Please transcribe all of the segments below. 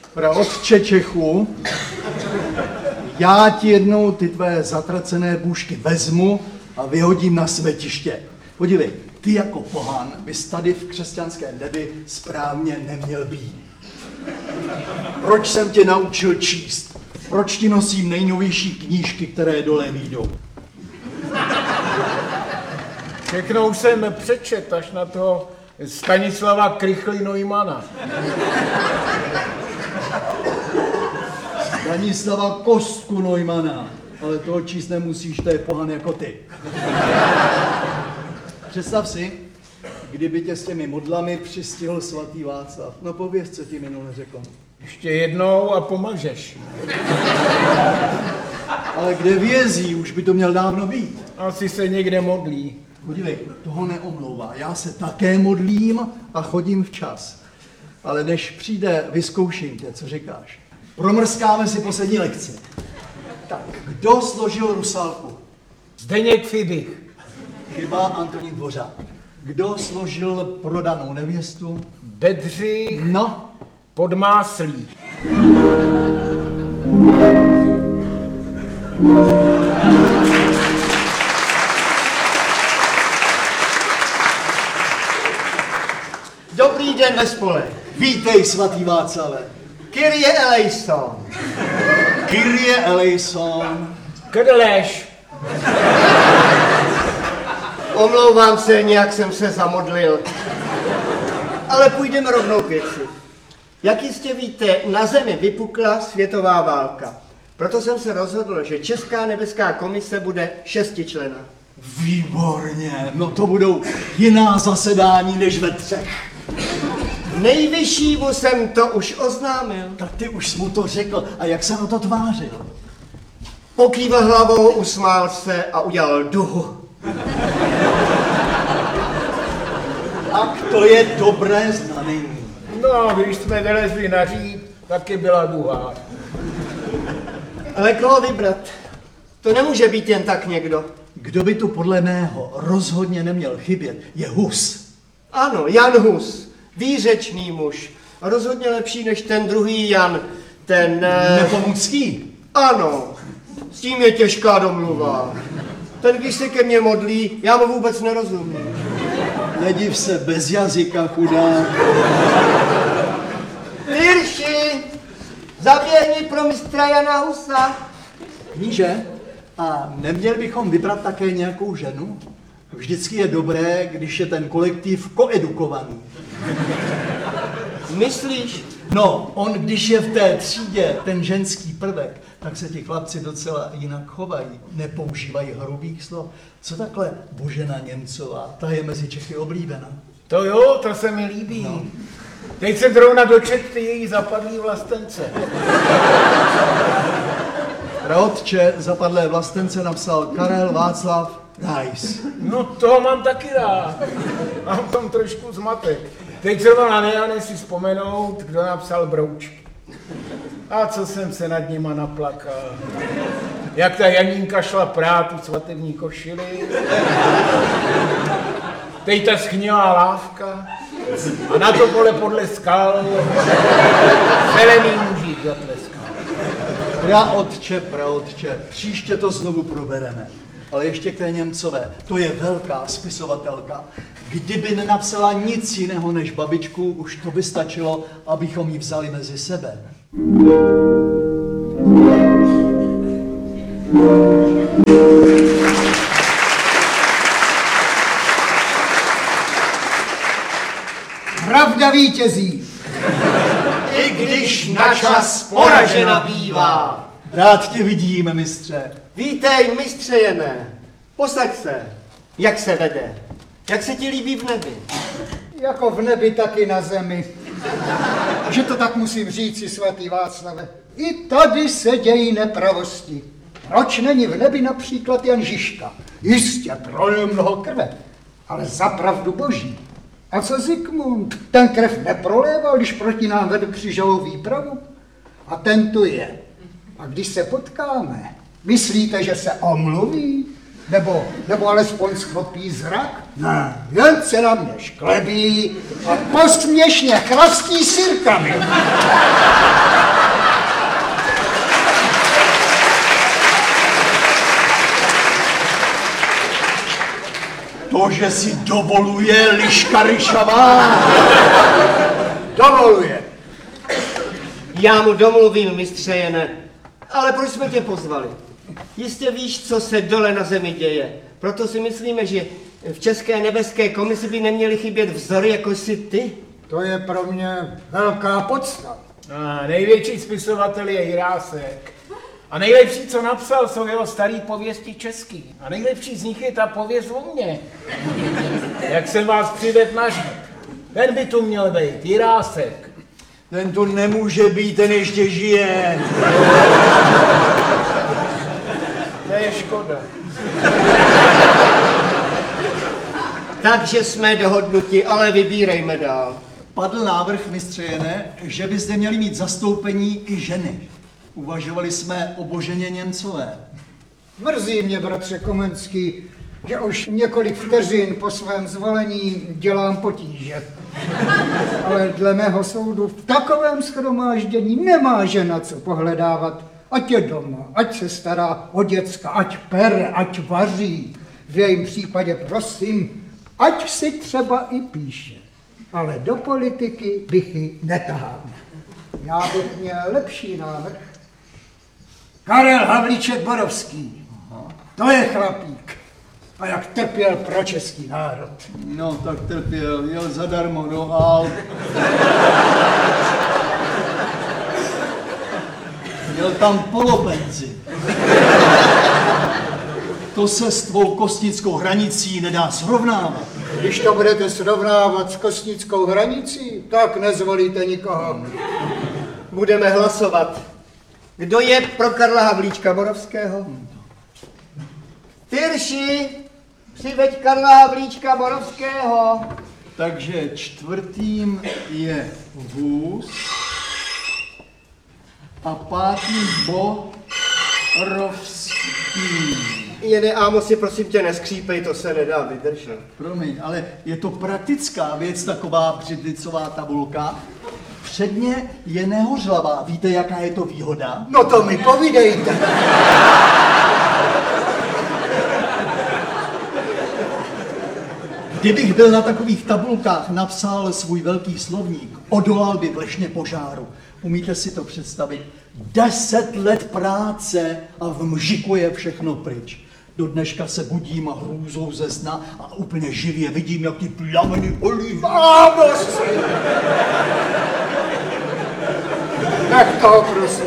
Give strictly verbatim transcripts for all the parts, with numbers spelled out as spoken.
Praotče Čechu, já ti jednou ty tvé zatracené bůžky vezmu a vyhodím na svetiště. Podívej, ty jako pohán bys tady v křesťanské nebi správně neměl být. Proč jsem tě naučil číst? Proč ti nosím nejnovější knížky, které dole výjdou? Všechno už jsem přečet až na toho Stanislava Krychly Neumana. Stanislava Kostku Neumana, ale toho číst nemusíš, to je pohan jako ty. Představ si, kdyby tě s těmi modlami přistihl svatý Václav. No pověz, co ti minule řekl. Ještě jednou a pomažeš. Ale kde vězí, už by to měl dávno být. Asi se někde modlí. Podívej, toho neomlouvá. Já se také modlím a chodím včas. Ale než přijde, vyzkouším tě, co říkáš. Promrskáme si poslední lekci. Tak, kdo složil Rusalku? Zdeněk Fibich. Chyba, Antonín Dvořák. Kdo složil Prodanou nevěstu? Bedřich No. Podmáslí. Dobrý den ve spole. Vítej, svatý Václave. Kyrie eleison. Kyrie eleison. Kdleš. Omlouvám se, nějak jsem se zamodlil. Ale půjdeme rovnou k věci. Jak jistě víte, na Zemi vypukla světová válka. Proto jsem se rozhodl, že Česká nebeská komise bude šestičlenná. Výborně, no to budou jiná zasedání než ve třech. Nejvyššímu jsem to už oznámil. Tak ty už jsi mu to řekl, a jak se na to tvářil? Pokývl hlavou, usmál se a udělal duhu. Tak to je dobré znamení. No, když jsme vylezli na říp, taky byla duha. Ale koho vybrat? To nemůže být jen tak někdo. Kdo by tu podle mého rozhodně neměl chybět, je Hus. Ano, Jan Hus. Výřečný muž. A rozhodně lepší než ten druhý Jan. Ten... Eh... Nepomucký. Ano. S tím je těžká domluva. Ten, když se ke mně modlí, já mu vůbec nerozumím. Nediv se, bez jazyka, chudák. Tyrši, zaběhni pro mistra Jana Husa. Kníže, a neměli bychom vybrat také nějakou ženu? Vždycky je dobré, když je ten kolektiv koedukovaný. Myslíš? No, on, když je v té třídě ten ženský prvek, tak se ti chlapci docela jinak chovají. Nepoužívají hrubých slov. Co takhle Božena Němcová? Ta je mezi Čechy oblíbená. To jo, to se mi líbí. No. Teď jsem zrovna dočet ty její zapadlý vlastence. Praotče zapadlé vlastence napsal Karel Václav Nice. No toho mám taky rád. Mám tam trošku zmatek. Teď zrovna nejane si vzpomenout, kdo napsal Broučky. A co jsem se nad nima naplakal. Jak ta Janínka šla prát tu svatební košili. Teď ta schnilá lávka. A na to pole podle skal zelený mužík zatleskal. Praotče, praotče, příště to znovu probereme. Ale ještě k té Němcové, to je velká spisovatelka. Kdyby nenapsala nic jiného než babičku, už to by stačilo, abychom ji vzali mezi sebe. Pravda vítězí. I když na čas poražena bývá. Rád tě vidíme, mistře. Vítej, mistře Jene. Posaď se. Jak se vede? Jak se ti líbí v nebi? Jako v nebi, tak i na zemi. Že to tak musím říci, svatý Václave. I tady se dějí nepravosti. Proč není v nebi například Jan Žižka? Jistě prolil mnoho krve, ale za pravdu boží. A co Zikmund? Ten krev neproléval, když proti nám vedl křížovou výpravu? A ten tu je. A když se potkáme, myslíte, že se omluví? Nebo, nebo alespoň schopí zrak? Ne, jen se na mě šklebí a posměšně chrastí sirkami. To, že si dovoluje liška ryšavá. Dovoluje. Já mu domluvím, mistře Jene. Ale proč jsme tě pozvali? Jistě víš, co se dole na zemi děje. Proto si myslíme, že v České nebeské komisi by neměly chybět vzory, jako jsi ty. To je pro mě velká podsta. A největší spisovatel je Jirásek. A nejlepší, co napsal, jsou jeho starý pověsti český. A nejlepší z nich je ta pověst o mně. Jak jsem vás přivedl na žid. Ten by tu měl být, Jirásek. Ten tu nemůže být, ten ještě žije. To je škoda. Takže jsme dohodnuti, ale vybírejme dál. Padl návrh, mistře Jene, že by zde měli mít zastoupení i ženy. Uvažovali jsme o Boženě Němcové. Mrzí mě, bratře Komenský, že už několik vteřin po svém zvolení dělám potíže. Ale dle mého soudu v takovém shromáždění nemá žena co pohledávat. Ať je doma, ať se stará o děcka, ať pere, ať vaří. V jejím případě prosím, ať si třeba i píše. Ale do politiky bych ji netahal. Já bych měl lepší návrh. Karel Havlíček Borovský. To je chlapík. A jak trpěl pro český národ. No, tak trpěl, jel zadarmo do Alp. Měl tam polopenzi. To se s tvou kostnickou hranicí nedá srovnávat. Když to budete srovnávat s kostnickou hranicí, tak nezvolíte nikoho. Budeme hlasovat. Kdo je pro Karla Havlíčka Borovského? Tyrši, přiveď Karla Havlíčka Borovského. Takže čtvrtým je vůz a pátým Borovský. Jene Ámosi, prosím tě, neskřípej, to se nedá vydržet. Promiň, ale je to praktická věc, taková břidlicová tabulka. Předně je nehořlavá. Víte, jaká je to výhoda? No to mi povídejte. Kdybych byl na takových tabulkách napsal svůj velký slovník, odolal by vlešně požáru. Umíte si to představit? Deset let práce a v mžiku je všechno pryč. Do dneška se budím a hrůzou ze sna a úplně živě vidím, jak ty plameny holí. Vámoci! Nech toho, prosím.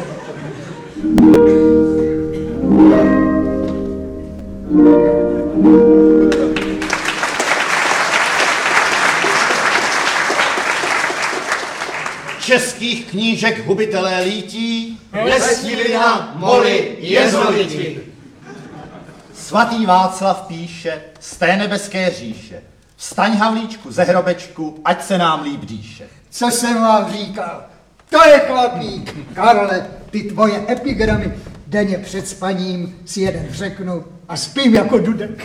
Českých knížek hubitelé lítí, Lestilina, Moli, Jezoviti. Svatý Václav píše z té nebeské říše. Vstaň, Havlíčku, ze hrobečku, ať se nám líp dýše. Co jsem vám říkal? To je chlapík. Karle, ty tvoje epigramy denně před spaním si jeden řeknu a spím jako dudek.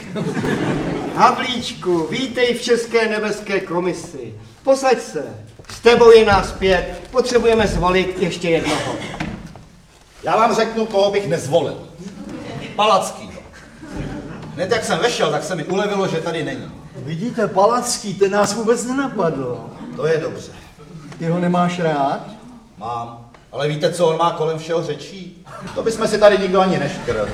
Havlíčku, vítej v České nebeské komisi. Posaď se. S tebou je nás pět. Potřebujeme zvolit ještě jednoho. Já vám řeknu, koho bych nezvolil. Palackýho. Hned jak jsem vešel, tak se mi ulevilo, že tady není. Vidíte, Palacký, ten nás vůbec nenapadl. To je dobře. Ty ho nemáš rád? Mám. Ale víte, co on má kolem všeho řečí? To bychom si tady nikdo ani neškrl.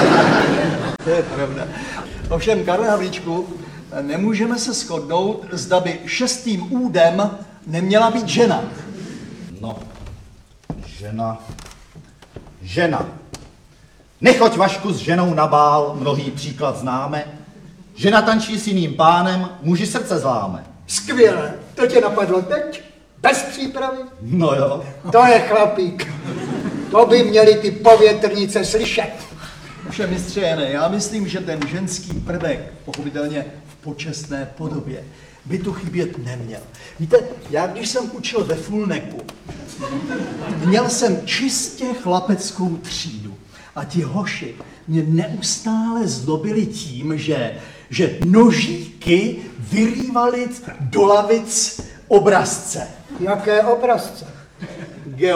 To je pravda. Ovšem, Karle Havlíčku, nemůžeme se shodnout, zda by šestým údem neměla být žena. No, žena, žena. Nechoď, Vašku, s ženou na bál, mnohý příklad známe. Žena tančí s jiným pánem, muži srdce zláme. Skvěle. To tě napadlo teď? Bez přípravy? No jo. To je chlapík. To by měli ty povětrnice slyšet. Ovšem, mistře Jene, já myslím, že ten ženský prvek, pochopitelně v počestné podobě, by tu chybět neměl. Víte, já když jsem učil ve Fulneku, měl jsem čistě chlapeckou třídu a ti hoši mě neustále zlobili tím, že, že nožíky vyrývali do lavic obrazce. Jaké obrazce?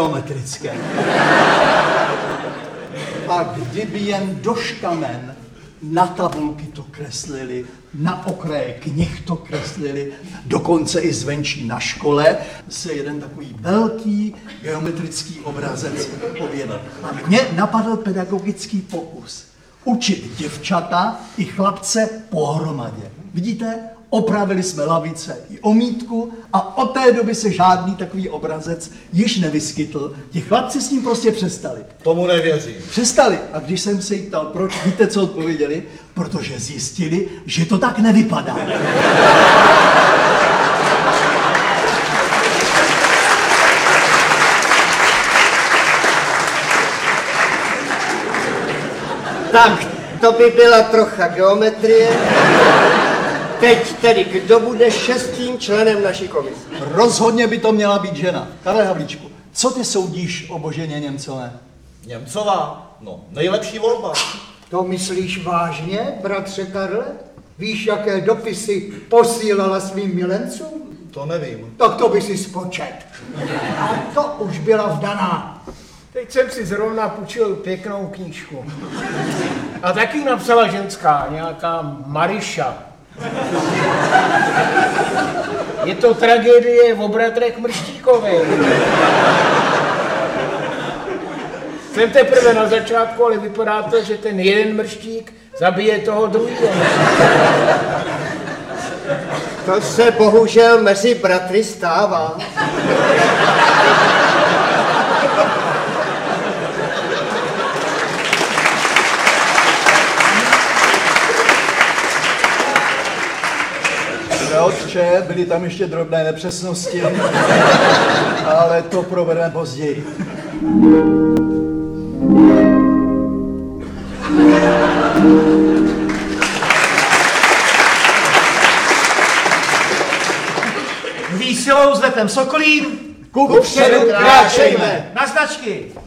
Geometrické. A kdyby jen doškamen Na tabulky to kreslili, na okraje knih to kreslili, dokonce i zvenčí na škole se jeden takový velký geometrický obrazec objevil. A mě napadl pedagogický pokus. Učit děvčata i chlapce pohromadě. Vidíte? Opravili jsme lavice i omítku a od té doby se žádný takový obrazec již nevyskytl. Ti chlapci s ním prostě přestali. Tomu nevěřím. Přestali. A když jsem se jich ptal, proč, víte, co odpověděli? Protože zjistili, že to tak nevypadá. Tak, to by byla trocha geometrie. Teď tedy, kdo bude šestým členem naší komise? Rozhodně by to měla být žena. Karle Havlíčku, co ty soudíš o Boženě Němcové? Němcová, no, nejlepší volba. To myslíš vážně, bratře Karle? Víš, jaké dopisy posílala svým milencům? To nevím. Tak to by si spočet. A to už byla vdaná. Teď jsem si zrovna půjčil pěknou knížku. A taky napsala ženská, nějaká Mariša. Je to tragédie o bratrech Mrštíkových. Jsem teprve na začátku, ale vypadá to, že ten jeden mrštík zabije toho druhého. To se bohužel mezi bratry stává. Otče, byly tam ještě drobné nepřesnosti, ale to probereme později. Výsilou s letem Sokolím Kupředu kráčejme! na značky.